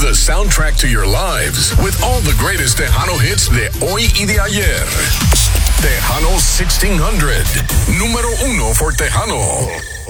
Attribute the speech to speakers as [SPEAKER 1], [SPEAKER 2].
[SPEAKER 1] the soundtrack to your lives with all the greatest Tejano hits de hoy y de ayer. Tejano 1600, número uno for Tejano.